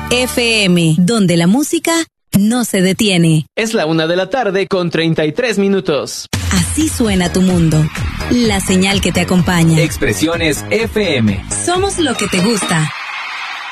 FM, donde la música no se detiene. Es la 1:33 p.m. Así suena tu mundo. La señal que te acompaña. Expresiones FM. Somos lo que te gusta.